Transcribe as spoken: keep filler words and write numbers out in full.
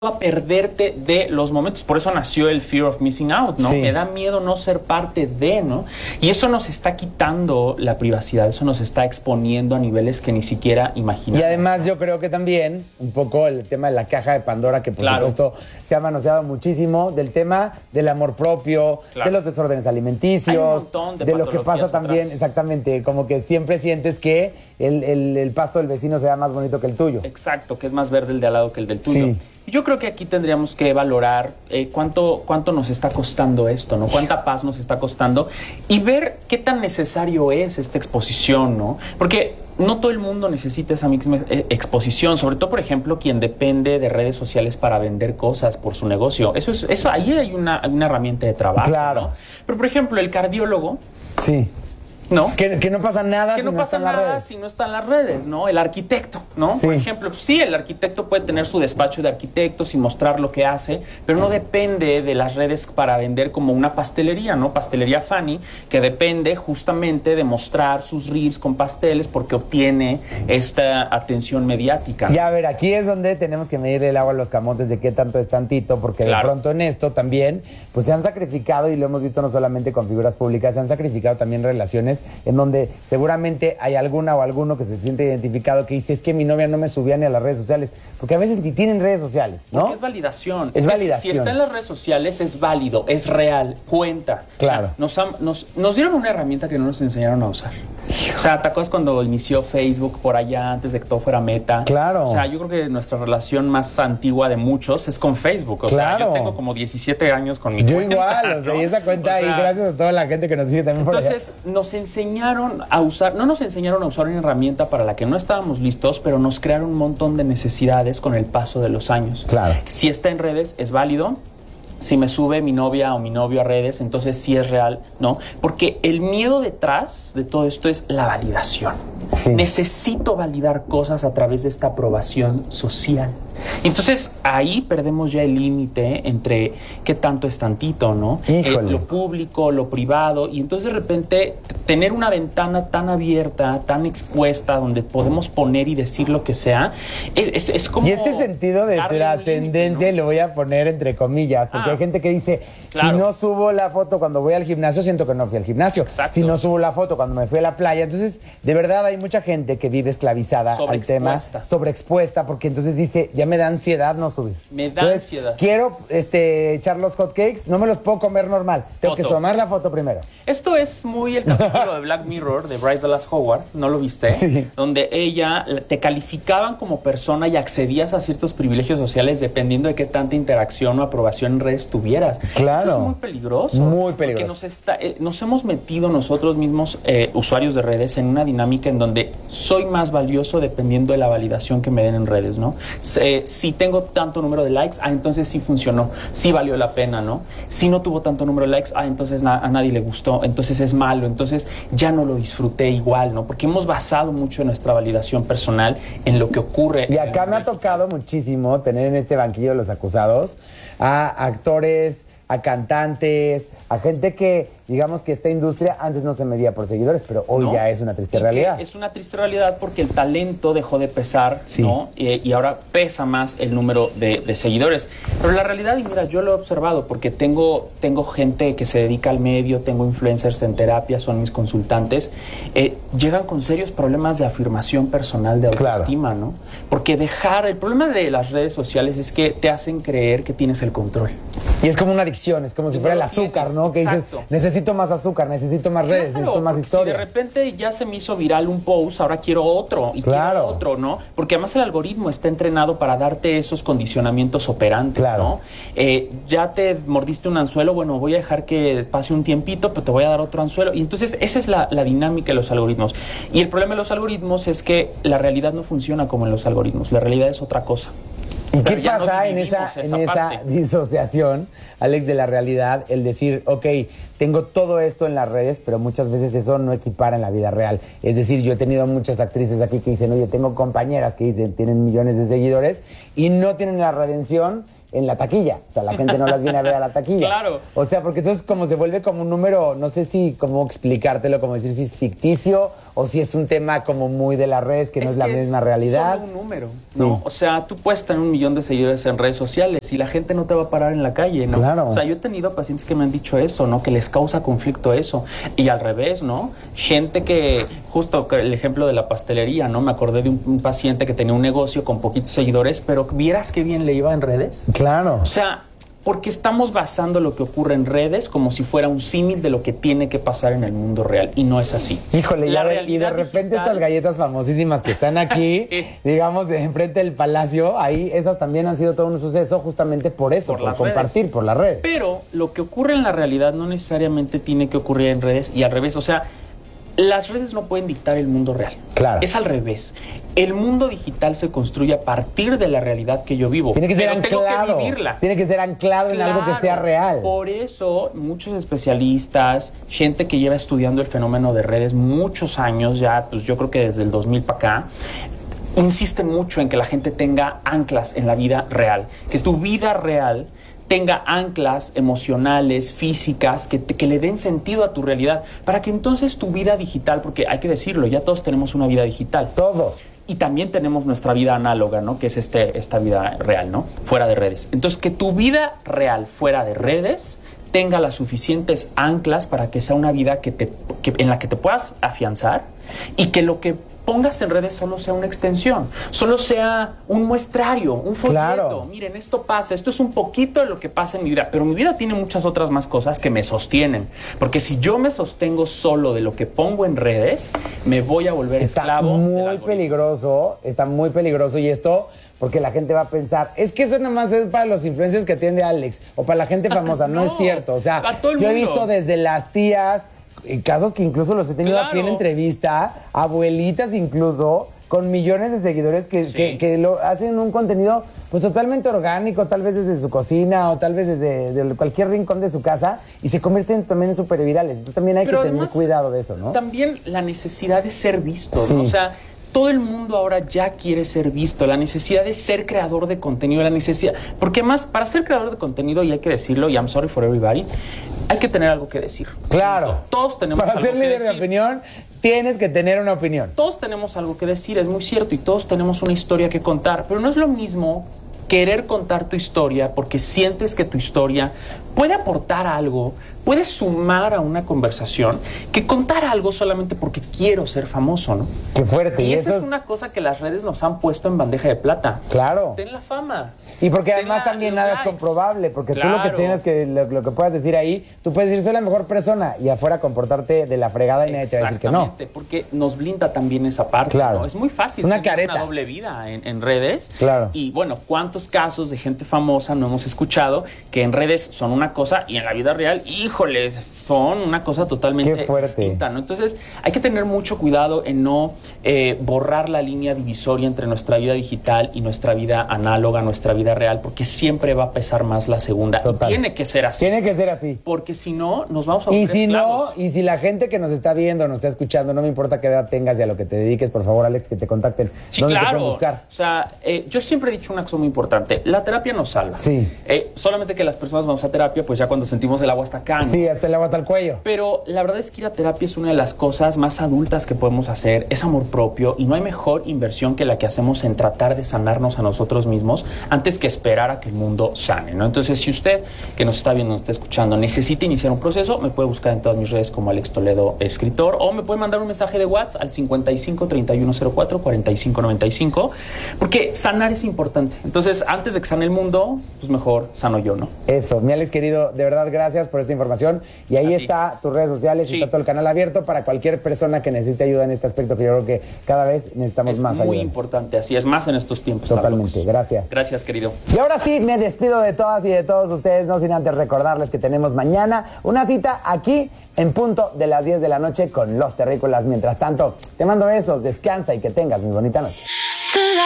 a perderte de los momentos. Por eso nació el fear of missing out, ¿no? Sí. Me da miedo no ser parte de, ¿no? Y eso nos está quitando la privacidad, eso nos está exponiendo a niveles que ni siquiera imaginamos. Y además yo creo que también un poco el tema de la caja de Pandora, que por claro. supuesto se ha manoseado muchísimo, del tema del amor propio, claro. de los desórdenes alimenticios, Hay un montón de, de lo que pasa atrás. También, exactamente, como que siempre sientes que el, el, el pasto del vecino sea más bonito que el tuyo. Exacto, que es más verde el de al lado que el del tuyo. Sí. Yo creo que aquí tendríamos que valorar eh, cuánto, cuánto nos está costando esto, ¿no? Cuánta paz nos está costando y ver qué tan necesario es esta exposición, ¿no? Porque no todo el mundo necesita esa misma exposición, sobre todo, por ejemplo, quien depende de redes sociales para vender cosas por su negocio. Eso es, eso ahí hay una, una herramienta de trabajo, claro. ¿no? Pero, por ejemplo, el cardiólogo... Sí. ¿No? Que, que no pasa nada que si no, no pasa está en nada las redes. si no está en las redes, ¿no? El arquitecto, ¿no? Sí. Por ejemplo, sí, el arquitecto puede tener su despacho de arquitectos y mostrar lo que hace, pero no depende de las redes para vender como una pastelería, ¿no? Pastelería Fanny, que depende justamente de mostrar sus reels con pasteles porque obtiene esta atención mediática. Y a ver, aquí es donde tenemos que medirle el agua a los camotes de qué tanto es tantito, porque claro. de pronto en esto también, pues se han sacrificado, y lo hemos visto no solamente con figuras públicas, se han sacrificado también relaciones en donde seguramente hay alguna o alguno que se siente identificado que dice, es que mi novia no me subía ni a las redes sociales, porque a veces ni tienen redes sociales, ¿no? Porque es validación. Es, es validación. Si, si está en las redes sociales es válido, es real, cuenta. Claro. O sea, nos, nos, nos dieron una herramienta que no nos enseñaron a usar. O sea, ¿te acuerdas cuando inició Facebook por allá, antes de que todo fuera Meta? Claro. O sea, yo creo que nuestra relación más antigua de muchos es con Facebook. O claro. sea, yo tengo como diecisiete años con mi yo cuenta. Yo igual, o sea, ¿no? Y esa cuenta o ahí, sea, gracias a toda la gente que nos sigue también por allá. Entonces, nos enseñaron a usar, no nos enseñaron a usar una herramienta para la que no estábamos listos, pero nos crearon un montón de necesidades con el paso de los años. Claro. Si está en redes, es válido. Si me sube mi novia o mi novio a redes, entonces sí es real, ¿no? Porque el miedo detrás de todo esto es la validación. Sí. Necesito validar cosas a través de esta aprobación social. Entonces ahí perdemos ya el límite entre qué tanto es tantito, ¿no? Eh, lo público, lo privado, y entonces de repente tener una ventana tan abierta, tan expuesta, donde podemos poner y decir lo que sea, es, es, es como... Y este sentido de trascendencia, ¿no? Lo voy a poner entre comillas, porque ah, hay gente que dice, claro. si no subo la foto cuando voy al gimnasio, siento que no fui al gimnasio. Exacto. Si no subo la foto cuando me fui a la playa, entonces de verdad hay mucha gente que vive esclavizada al tema, sobreexpuesta, porque entonces dice, ya me da ansiedad no subir. Me da entonces, ansiedad. Quiero este, echar los hotcakes, no me los puedo comer normal. Tengo foto. que tomar la foto primero. Esto es muy el capítulo de Black Mirror de Bryce Dallas Howard, ¿no lo viste? Sí. Donde ella te calificaban como persona y accedías a ciertos privilegios sociales dependiendo de qué tanta interacción o aprobación en redes tuvieras. Claro. Eso es muy peligroso. Muy peligroso. Porque nos, está, eh, nos hemos metido nosotros mismos, eh, usuarios de redes, en una dinámica en donde soy más valioso dependiendo de la validación que me den en redes, ¿no? Eh, si tengo tanto número de likes, ah, entonces sí funcionó, sí valió la pena, ¿no? Si no tuvo tanto número de likes, ah, entonces na- a nadie le gustó, entonces es malo, entonces ya no lo disfruté igual, ¿no? Porque hemos basado mucho nuestra validación personal en lo que ocurre. Y acá me ha tocado muchísimo tener en este banquillo de los acusados a actores, a cantantes, a gente que, digamos que esta industria antes no se medía por seguidores, pero hoy ¿no? ya es una triste y realidad. Es una triste realidad porque el talento dejó de pesar, sí. ¿no? Y, y ahora pesa más el número de, de seguidores. Pero la realidad, y mira, yo lo he observado porque tengo, tengo gente que se dedica al medio, tengo influencers en terapia, son mis consultantes, eh, llegan con serios problemas de afirmación personal, de autoestima, claro. ¿no? Porque dejar, el problema de las redes sociales es que te hacen creer que tienes el control. Y es como una adicción, es como si fuera el azúcar, tienes, ¿no? Que exacto. dices, necesito más azúcar, necesito más redes, claro, necesito más historias. Si de repente ya se me hizo viral un post, ahora quiero otro, y claro. quiero otro, ¿no? Porque además el algoritmo está entrenado para darte esos condicionamientos operantes, claro. ¿no? Eh, ya te mordiste un anzuelo, bueno, voy a dejar que pase un tiempito, pero te voy a dar otro anzuelo. Y entonces esa es la, la dinámica de los algoritmos. Y el problema de los algoritmos es que la realidad no funciona como en los algoritmos, la realidad es otra cosa. ¿Y qué pasa no en, esa, esa, en esa disociación, Alex, de la realidad? El decir, ok, tengo todo esto en las redes, pero muchas veces eso no equipara en la vida real. Es decir, yo he tenido muchas actrices aquí que dicen, oye, tengo compañeras que dicen, tienen millones de seguidores y no tienen la redención en la taquilla. O sea, la gente no las viene a ver a la taquilla. Claro. O sea, porque entonces como se vuelve como un número, no sé si cómo explicártelo, como decir si es ficticio o si es un tema como muy de las redes, que no es, es la misma es realidad. Solo un número, ¿no? Sí. O sea, tú puedes tener un millón de seguidores en redes sociales y la gente no te va a parar en la calle, ¿no? Claro. O sea, yo he tenido pacientes que me han dicho eso, ¿no? Que les causa conflicto eso. Y al revés, ¿no? Gente que, justo el ejemplo de la pastelería, ¿no? Me acordé de un, un paciente que tenía un negocio con poquitos seguidores, pero vieras qué bien le iba en redes. Claro. O sea, porque estamos basando lo que ocurre en redes como si fuera un símil de lo que tiene que pasar en el mundo real, y no es así. Híjole, la ver, y de repente digital, estas galletas famosísimas que están aquí, sí. digamos, de enfrente del palacio, ahí esas también han sido todo un suceso justamente por eso, por, por compartir, redes. por la red. Pero lo que ocurre en la realidad no necesariamente tiene que ocurrir en redes, y al revés, o sea, las redes no pueden dictar el mundo real. Claro. Es al revés. El mundo digital se construye a partir de la realidad que yo vivo. Tiene que ser pero anclado. Tengo que vivirla. Tiene que ser anclado claro. en algo que sea real. Por eso, muchos especialistas, gente que lleva estudiando el fenómeno de redes muchos años ya, pues yo creo que desde el dos mil para acá, insisten mucho en que la gente tenga anclas en la vida real. Que tu vida real tenga anclas emocionales, físicas, que, te, que le den sentido a tu realidad, para que entonces tu vida digital, porque hay que decirlo, ya todos tenemos una vida digital. Todos. Y también tenemos nuestra vida análoga, ¿no? Que es este, esta vida real, ¿no? Fuera de redes. Entonces, que tu vida real fuera de redes tenga las suficientes anclas para que sea una vida que te, que, en la que te puedas afianzar, y que lo que pongas en redes solo sea una extensión, solo sea un muestrario, un folleto. Claro. Miren, esto pasa, esto es un poquito de lo que pasa en mi vida, pero mi vida tiene muchas otras más cosas que me sostienen, porque si yo me sostengo solo de lo que pongo en redes, me voy a volver está esclavo. Muy peligroso, está muy peligroso, y esto porque la gente va a pensar, es que eso nada más es para los influencers que atiende Alex, o para la gente famosa. no, no es cierto, o sea, yo he visto desde las tías, casos que incluso los he tenido claro. aquí en entrevista, abuelitas incluso, con millones de seguidores que, sí. que, que lo hacen un contenido pues totalmente orgánico, tal vez desde su cocina o tal vez desde de cualquier rincón de su casa, y se convierten también en súper virales. Entonces también hay Pero que además, tener cuidado de eso, ¿no? También la necesidad de ser visto, sí. ¿no? O sea, todo el mundo ahora ya quiere ser visto, la necesidad de ser creador de contenido, la necesidad, porque más para ser creador de contenido, y hay que decirlo, y I'm sorry for everybody, hay que tener algo que decir. Claro. Todos tenemos para algo que decir. Para ser líder de opinión, tienes que tener una opinión. Todos tenemos algo que decir, es muy cierto, y todos tenemos una historia que contar, pero no es lo mismo querer contar tu historia porque sientes que tu historia puede aportar algo, puede sumar a una conversación, que contar algo solamente porque quiero ser famoso, ¿no? Qué fuerte. Y, y esa eso es una cosa que las redes nos han puesto en bandeja de plata. Claro. Ten la fama. Y porque además la, también nada likes. es comprobable, porque claro. tú lo que tienes que, lo, lo que puedas decir ahí, tú puedes decir soy la mejor persona y afuera comportarte de la fregada y nadie te va a decir que no. Exactamente, porque nos blinda también esa parte, claro. ¿no? Es muy fácil. Es una careta. Una doble vida en, en redes. Claro. Y bueno, ¿cuántos casos de gente famosa no hemos escuchado que en redes son una cosa y en la vida real, híjoles, son una cosa totalmente distinta, ¿no? Entonces, hay que tener mucho cuidado en no eh, borrar la línea divisoria entre nuestra vida digital y nuestra vida análoga, nuestra vida real, porque siempre Siempre va a pesar más la segunda. Total. Y tiene que ser así. Tiene que ser así. Porque si no, nos vamos a volver Y si esclavos. no, y si la gente que nos está viendo, nos está escuchando, no me importa qué edad tengas y a lo que te dediques, por favor, Alex, que te contacten. Sí, ¿Dónde claro. te pueden buscar? O sea, eh, yo siempre he dicho una cosa muy importante. La terapia nos salva. Sí. Eh, solamente que las personas vamos a terapia, pues ya cuando sentimos el agua hasta acá, ¿no? Sí, hasta el agua hasta el cuello. Pero la verdad es que ir a terapia es una de las cosas más adultas que podemos hacer. Es amor propio y no hay mejor inversión que la que hacemos en tratar de sanarnos a nosotros mismos antes que esperar a que el mundo sane, ¿no? Entonces, si usted que nos está viendo, nos está escuchando, necesita iniciar un proceso, me puede buscar en todas mis redes como Alex Toledo Escritor, o me puede mandar un mensaje de WhatsApp al cincuenta y cinco, treinta y uno cero cuatro, cuarenta y cinco noventa y cinco, porque sanar es importante. Entonces, antes de que sane el mundo, pues mejor sano yo, ¿no? Eso, mi Alex querido, de verdad, gracias por esta información. Y ahí está tus redes sociales, sí. y está todo el canal abierto para cualquier persona que necesite ayuda en este aspecto, que yo creo que cada vez necesitamos es más ayuda. Es muy importante, así es, más en estos tiempos. Totalmente, gracias. Gracias, querido. Y ahora sí, me despido de todas y de todos ustedes, no sin antes recordarles que tenemos mañana una cita aquí en punto de las diez de la noche con Los Terrícolas. Mientras tanto, te mando besos, descansa y que tengas muy bonita noche.